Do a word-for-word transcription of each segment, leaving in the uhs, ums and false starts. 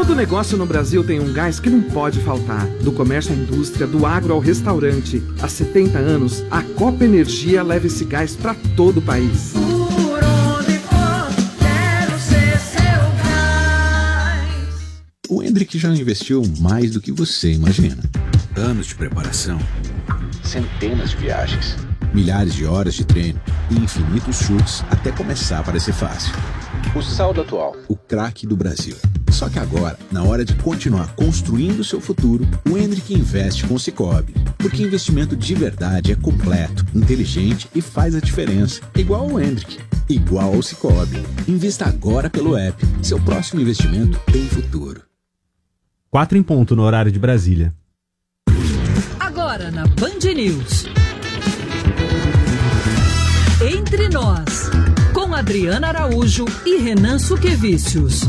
Todo negócio no Brasil tem um gás que não pode faltar. Do comércio à indústria, do agro ao restaurante. Há setenta anos, a Copa Energia leva esse gás para todo o país. Por onde for, quero ser seu gás. O Hendrick já investiu mais do que você imagina. Anos de preparação, centenas de viagens, milhares de horas de treino e infinitos chutes até começar a parecer fácil. O saldo atual, o craque do Brasil. Só que agora, na hora de continuar construindo o seu futuro, o Hendrick investe com o Sicoob. Porque investimento de verdade é completo, inteligente e faz a diferença. Igual ao Hendrick, igual ao Sicoob. Invista agora pelo app. Seu próximo investimento tem futuro. Quatro em ponto no horário de Brasília. Agora na Band News. Entre Nós, com Adriana Araújo e Renan Suquevicius.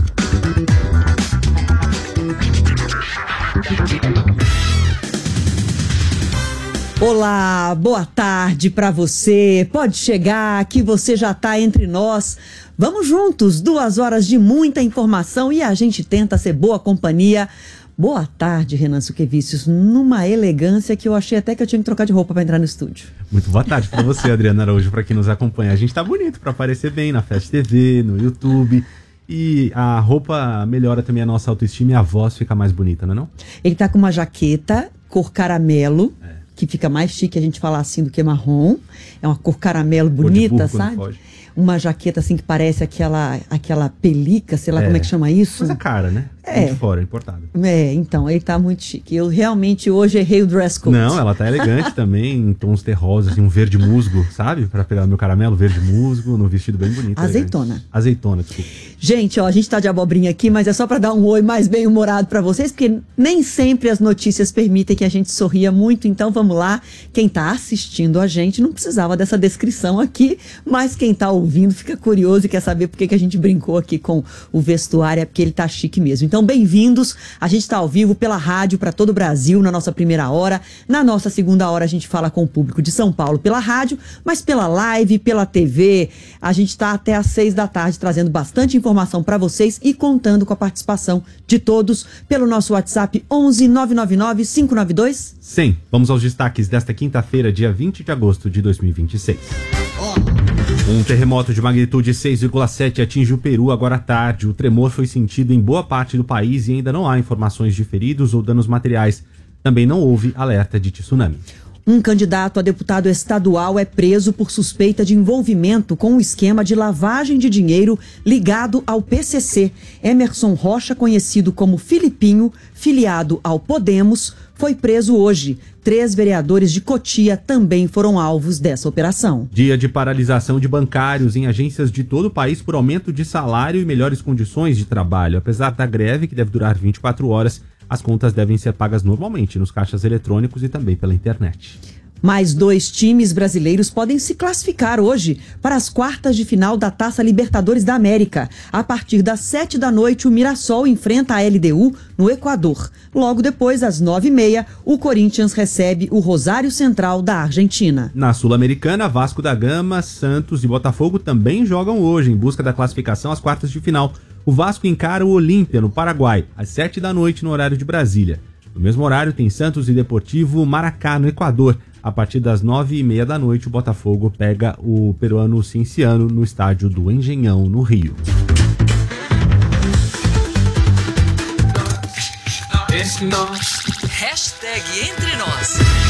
Olá, boa tarde para você. Pode chegar que você já está entre nós. Vamos juntos, duas horas de muita informação e a gente tenta ser boa companhia. Boa tarde, Renan Suquevicius, numa elegância que eu achei até que eu tinha que trocar de roupa para entrar no estúdio. Muito boa tarde para você, Adriana Araújo, para quem nos acompanha. A gente tá bonito para aparecer bem na Fast T V, no YouTube. E a roupa melhora também a nossa autoestima e a voz fica mais bonita, não é não? Ele tá com uma jaqueta cor caramelo, é. que fica mais chique a gente falar assim do que marrom. É uma cor caramelo bonita, sabe? Uma jaqueta assim que parece aquela, aquela pelica, sei lá é. como é que chama isso. Mas a cara, né? É. De fora, importada. É, então, ele tá muito chique. Eu realmente hoje errei o dress code. Não, ela tá elegante também, em tons terrosos, assim, um verde musgo, sabe? Pra pegar o meu caramelo, verde musgo, no vestido bem bonito. Azeitona. Elegante. Azeitona, desculpa. Gente, ó, a gente tá de abobrinha aqui, mas é só pra dar um oi mais bem-humorado pra vocês, porque nem sempre as notícias permitem que a gente sorria muito, então vamos lá. Quem tá assistindo a gente não precisava dessa descrição aqui, mas quem tá ouvindo fica curioso e quer saber por que que a gente brincou aqui com o vestuário, é porque ele tá chique mesmo. Então, bem-vindos. A gente está ao vivo pela rádio para todo o Brasil na nossa primeira hora. Na nossa segunda hora a gente fala com o público de São Paulo pela rádio, mas pela live, pela T V. A gente está até às seis da tarde trazendo bastante informação para vocês e contando com a participação de todos pelo nosso WhatsApp onze nove nove nove cinco nove dois. Sim, vamos aos destaques desta quinta-feira, dia vinte de agosto de dois mil e vinte e seis. Um terremoto de magnitude seis vírgula sete atinge o Peru agora à tarde. O tremor foi sentido em boa parte do país e ainda não há informações de feridos ou danos materiais. Também não houve alerta de tsunami. Um candidato a deputado estadual é preso por suspeita de envolvimento com um esquema de lavagem de dinheiro ligado ao P C C. Emerson Rocha, conhecido como Filipinho, filiado ao Podemos, foi preso hoje. Três vereadores de Cotia também foram alvos dessa operação. Dia de paralisação de bancários em agências de todo o país por aumento de salário e melhores condições de trabalho. Apesar da greve, que deve durar vinte e quatro horas, as contas devem ser pagas normalmente nos caixas eletrônicos e também pela internet. Mais dois times brasileiros podem se classificar hoje para as quartas de final da Taça Libertadores da América. A partir das sete da noite, o Mirassol enfrenta a L D U no Equador. Logo depois, às nove e meia, o Corinthians recebe o Rosário Central da Argentina. Na Sul-Americana, Vasco da Gama, Santos e Botafogo também jogam hoje em busca da classificação às quartas de final. O Vasco encara o Olímpia, no Paraguai, às sete da noite, no horário de Brasília. No mesmo horário, tem Santos e Deportivo Maracá, no Equador. A partir das nove e meia da noite, o Botafogo pega o peruano Cienciano no estádio do Engenhão, no Rio. Hashtag Entre Nós.